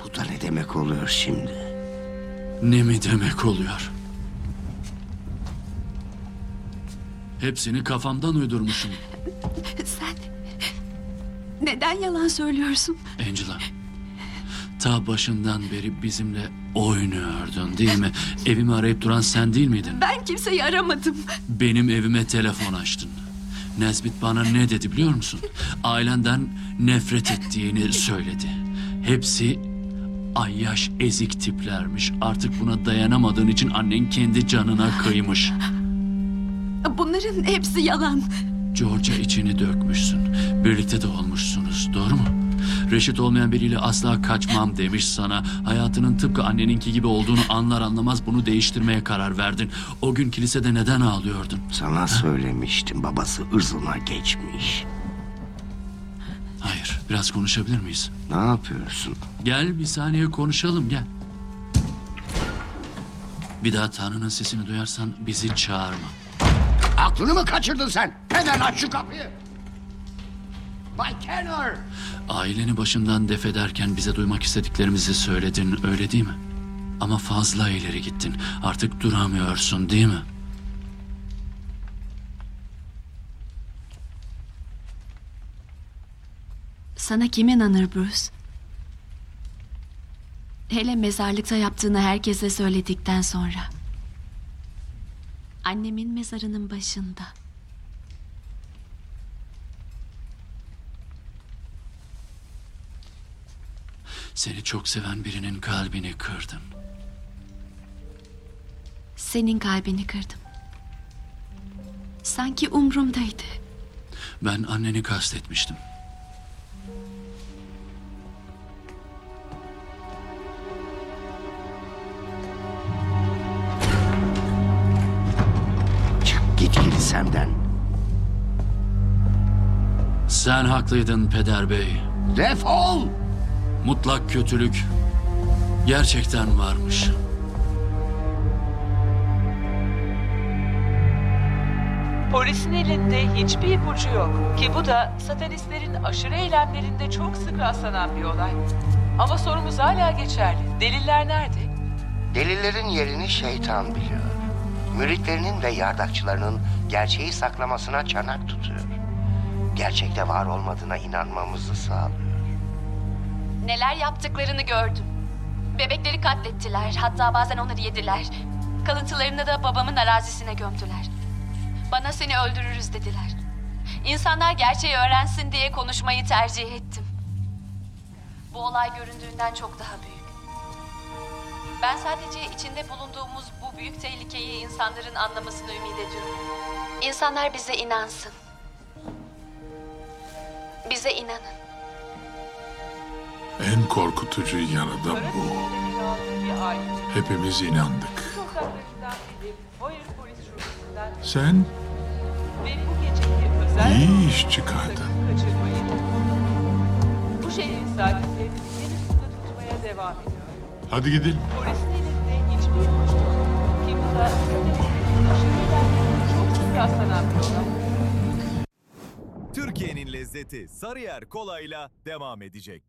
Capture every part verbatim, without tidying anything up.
Bu da ne demek oluyor şimdi? Ne mi demek oluyor? Hepsini kafamdan uydurmuşum. Sen neden yalan söylüyorsun? Angela, ta başından beri bizimle oynuyordun değil mi? Evimi arayıp duran sen değil miydin? Ben kimseyi aramadım. Benim evime telefon açtın. Nesbit bana ne dedi biliyor musun? Ailenden nefret ettiğini söyledi. Hepsi ayyaş ezik tiplermiş. Artık buna dayanamadığın için annen kendi canına kıymış. Bunların hepsi yalan. George'a içini dökmüşsün. Birlikte de olmuşsunuz, doğru mu? Reşit olmayan biriyle asla kaçmam demiş sana. Hayatının tıpkı anneninki gibi olduğunu anlar anlamaz bunu değiştirmeye karar verdin. O gün kilisede neden ağlıyordun? Sana söylemiştim, babası ırzına geçmiş. Hayır, biraz konuşabilir miyiz? Ne yapıyorsun? Gel bir saniye konuşalım, gel. Bir daha Tanrı'nın sesini duyarsan bizi çağırma. Aklını mı kaçırdın sen? Hemen aç şu kapıyı. Bay Kenner! Aileni başından def ederken bize duymak istediklerimizi söyledin, öyle değil mi? Ama fazla ileri gittin. Artık duramıyorsun, değil mi? Sana kim inanır Bruce? Hele mezarlıkta yaptığını herkese söyledikten sonra. Annemin mezarının başında. Seni çok seven birinin kalbini kırdın. Senin kalbini kırdım. Sanki umrumdaydı. Ben anneni kastetmiştim. Çık git kilisemden. Sen haklıydın peder bey. Defol! Mutlak kötülük gerçekten varmış. Polisin elinde hiçbir ipucu yok ki bu da satanistlerin aşırı eylemlerinde çok sık rastlanan bir olay. Ama sorumuz hala geçerli. Deliller nerede? Delillerin yerini şeytan biliyor. Müritlerinin ve yardakçılarının gerçeği saklamasına çanak tutuyor. Gerçekte var olmadığına inanmamızı sağlıyor. Neler yaptıklarını gördüm. Bebekleri katlettiler. Hatta bazen onları yediler. Kalıntılarını da babamın arazisine gömdüler. Bana seni öldürürüz dediler. İnsanlar gerçeği öğrensin diye konuşmayı tercih ettim. Bu olay göründüğünden çok daha büyük. Ben sadece içinde bulunduğumuz bu büyük tehlikeyi insanların anlamasını ümit ediyorum. İnsanlar bize inansın. Bize inanın. En korkutucu yanı da Kara bu. Kilise'de bir aile. Hepimiz inandık. Sokaklarından biri Boyer polis şubesinden Sen ve bu geceyi özel iyi iş çıkardın. sakın kaçırmayın. Bu şehrin sakinleri el üstünde tutmaya devam ediyor. Hadi gidelim. Polisin elinde hiçbir ipucu yok ki bu da satanistlerin aşırı eylemlerinde çok sık rastlanan bir olay. Türkiye'nin lezzeti Sarıyer Kola'yla devam edecek.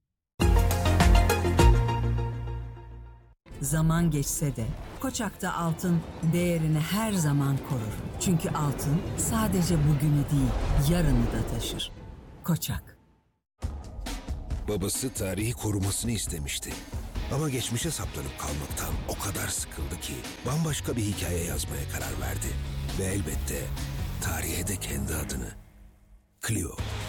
Zaman geçse de Koçak'ta altın değerini her zaman korur. Çünkü altın sadece bugünü değil, yarını da taşır. Koçak. Babası tarihi korumasını istemişti. Ama geçmişe saplanıp kalmaktan o kadar sıkıldı ki bambaşka bir hikaye yazmaya karar verdi. Ve elbette tarihe de kendi adını. Clio.